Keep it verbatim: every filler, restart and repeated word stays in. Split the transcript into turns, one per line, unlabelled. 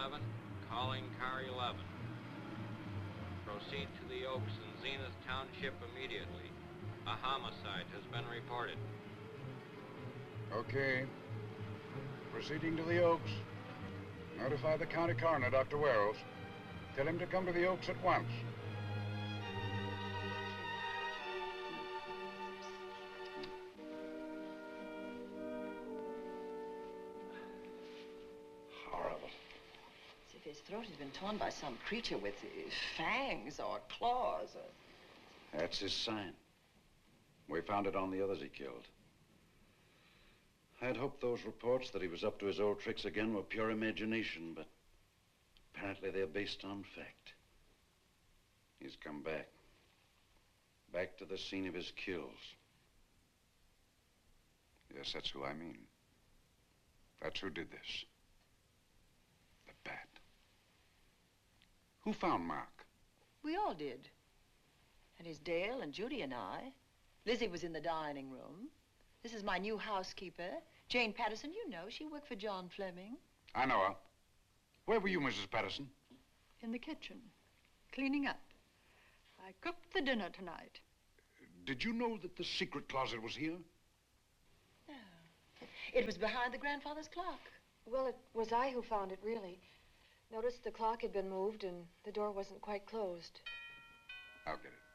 eleven, calling car eleven. Proceed to the Oaks in Zenith Township immediately. A homicide has been reported.
Okay. Proceeding to the Oaks. Notify the county coroner, Doctor Wells. Tell him to come to the Oaks at once. Horrible.
As if his throat had been torn by some creature with uh, fangs or claws. Or...
That's his sign. We found it on the others he killed. I'd hoped those reports that he was up to his old tricks again were pure imagination, but apparently they're based on fact. He's come back. Back to the scene of his kills. Yes, that's who I mean. That's who did this. The Bat. Who found Mark?
We all did. And it's Dale and Judy and I. Lizzie was in the dining room. This is my new housekeeper, Jane Patterson. You know, she worked for John Fleming.
I know her. Where were you, Missus Patterson?
In the kitchen, cleaning up. I cooked the dinner tonight.
Did you know that the secret closet was here?
No. It was behind the grandfather's clock.
Well, it was I who found it, really. Noticed the clock had been moved and the door wasn't quite closed.
I'll get it.